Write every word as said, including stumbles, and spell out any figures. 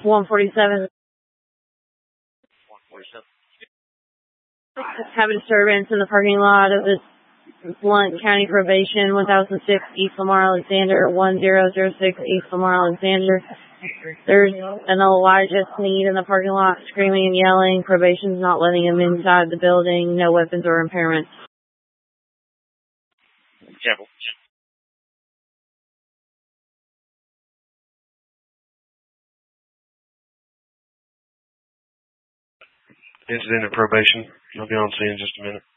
one forty-seven. one forty-seven. Have a disturbance in the parking lot of this Blount County Probation, one thousand six East Lamar Alexander, one zero zero six East Lamar Alexander. There's an Elijah Sneed in the parking lot screaming and yelling. Probation's not letting him inside the building. No weapons or impairments. Careful. Incident at probation. I'll be on scene in just a minute.